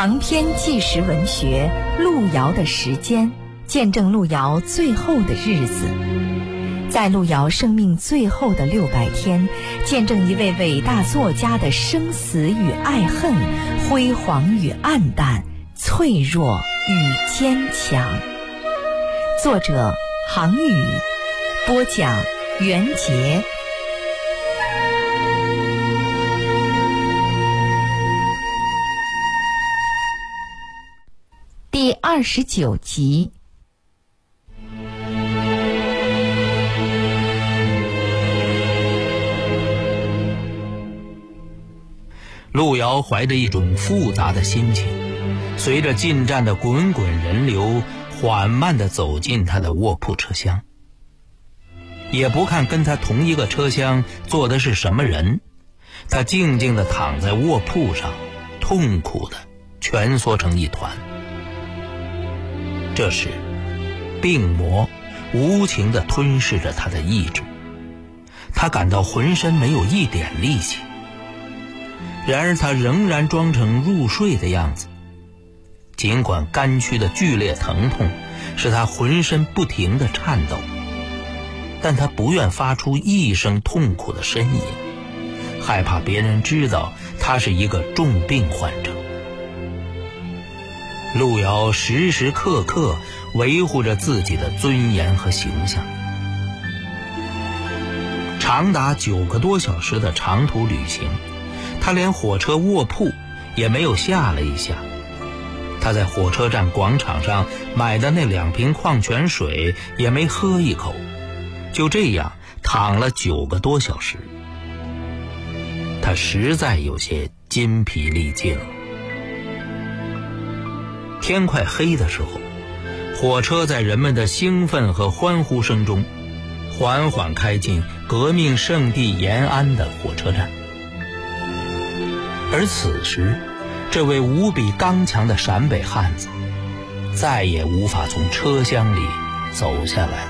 长篇纪实文学《路遥的时间》，见证路遥最后的日子。在路遥生命最后的600天，见证一位伟大作家的生死与爱恨，辉煌与暗淡，脆弱与坚强。作者杭宇，播讲袁杰。第29集。 路遥怀着一种复杂的心情，随着进站的滚滚人流，缓慢地走进他的卧铺车厢。也不看跟他同一个车厢坐的是什么人，他静静地躺在卧铺上，痛苦地蜷缩成一团。这时，病魔无情地吞噬着他的意志，他感到浑身没有一点力气。然而他仍然装成入睡的样子，尽管肝区的剧烈疼痛使他浑身不停地颤抖，但他不愿发出一声痛苦的呻吟，害怕别人知道他是一个重病患者。路遥时时刻刻维护着自己的尊严和形象。长达9个多小时的长途旅行，他连火车卧铺也没有下了一下。他在火车站广场上买的那2瓶矿泉水也没喝一口，就这样躺了9个多小时。他实在有些筋疲力尽了。天快黑的时候，火车在人们的兴奋和欢呼声中缓缓开进革命圣地延安的火车站。而此时，这位无比刚强的陕北汉子再也无法从车厢里走下来了。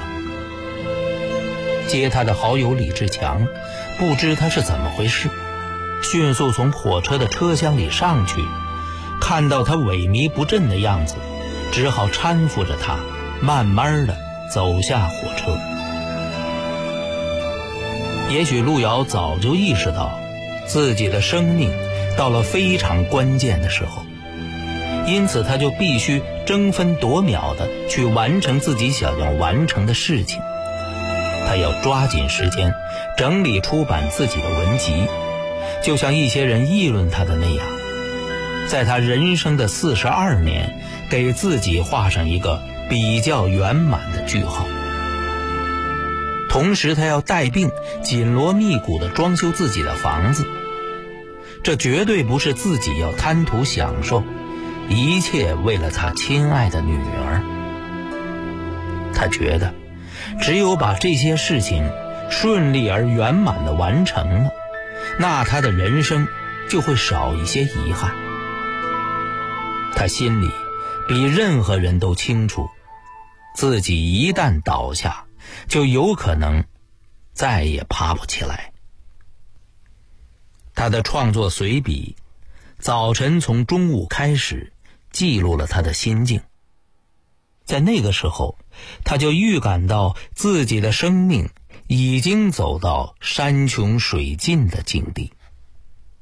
接他的好友李志强不知他是怎么回事，迅速从火车的车厢里上去，看到他萎靡不振的样子，只好搀扶着他慢慢地走下火车。也许路遥早就意识到自己的生命到了非常关键的时候，因此他就必须争分夺秒地去完成自己想要完成的事情。他要抓紧时间整理出版自己的文集，就像一些人议论他的那样，在他人生的42年给自己画上一个比较圆满的句号。同时他要带病紧锣密鼓地装修自己的房子，这绝对不是自己要贪图享受，一切为了他亲爱的女儿。他觉得只有把这些事情顺利而圆满地完成了，那他的人生就会少一些遗憾。他心里比任何人都清楚，自己一旦倒下，就有可能再也爬不起来。他的创作随笔早晨从中午开始，记录了他的心境。在那个时候，他就预感到自己的生命已经走到山穷水尽的境地。